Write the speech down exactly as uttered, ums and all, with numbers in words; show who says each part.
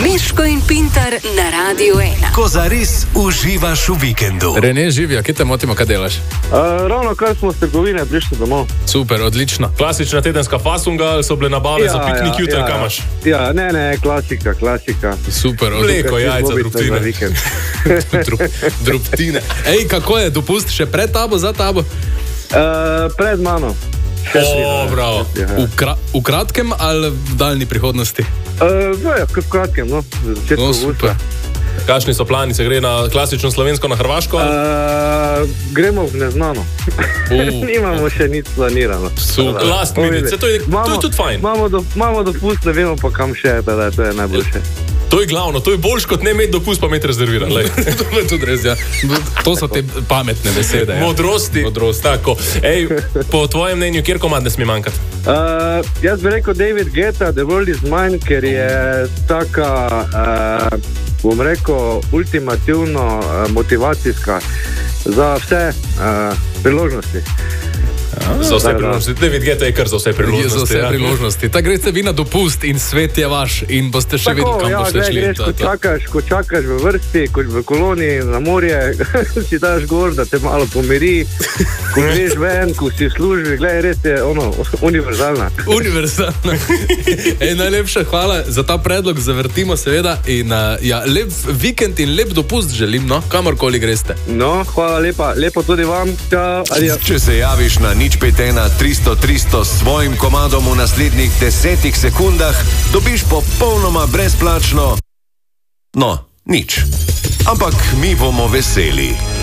Speaker 1: Miško in Pintar na Radiu ena.
Speaker 2: Ko zares uživaš v vikendu.
Speaker 3: Rene, živijo, kje te motimo, kaj delaš?
Speaker 4: Uh, ravno kar smo z trgovine prišli domov.
Speaker 3: Super, odlično.
Speaker 5: Klasična tedenska fasunga ali so bile nabave ja, za piknik ja, jutra,
Speaker 4: ja,
Speaker 5: kamaš?
Speaker 4: Ja, ne, ne, klasika, klasika.
Speaker 3: Super,
Speaker 5: mleko, jajca, drobtine.
Speaker 3: Drobtine. Ej, kako je, dopust še pred tabo, za tabo?
Speaker 4: Uh, pred mano.
Speaker 5: O, bravo.
Speaker 3: V, kra v kratkem ali v daljni prihodnosti?
Speaker 4: Uh, no, ja, v kratkem, no.
Speaker 3: No, super.
Speaker 5: Kakšni so plani, se gre na klasično slovensko, na Hrvaško?
Speaker 4: Uh, gremo v neznano. Uh. Nimamo še nič planirano.
Speaker 5: Super. Last minute, to je,
Speaker 4: imamo,
Speaker 5: to je tudi fajn.
Speaker 4: Imamo, do, imamo dopust, ne vemo pa kam še, da to je najboljše.
Speaker 5: To je glavno, to je boljš kot ne imeti dopust, pa imeti rezerviran.
Speaker 3: To je tudi res, ja. To so te pametne besede. Ja.
Speaker 5: Modrosti. Modrosti. Tako. Ej, po tvojem mnenju, kjer komad ne sme manjkati?
Speaker 4: Uh, jaz bi rekel David Guetta, The World Is Mine, ker je taka, uh, bom rekel, ultimativno uh, motivacijska za vse uh, priložnosti.
Speaker 5: Ja, za vse priložnosti. David Guetta je kar za vse priložnosti.
Speaker 3: Za vse
Speaker 5: ja.
Speaker 3: priložnosti. Tako greste vi na dopust in svet je vaš in boste še videli, kam
Speaker 4: ja,
Speaker 3: boste šli.
Speaker 4: Greš, ko, čakaš, ko čakaš v vrsti, kot v koloniji na morje, si daš gor, da te malo pomiri, ko greš ven, ko si v službi, gledaj, res je ono, univerzalna.
Speaker 3: Univerzalna. Ej, najlepša hvala za ta predlog, zavrtimo seveda in uh, ja, lep vikend in lep dopust želim, no, kamorkoli greste.
Speaker 4: No, hvala lepa, lepo tudi vam. Čau,
Speaker 2: če se javiš na nič pet ena tristo tristo s svojim komadom v naslednjih desetih sekundah, dobiš popolnoma brezplačno, no, nič. Ampak mi bomo veseli.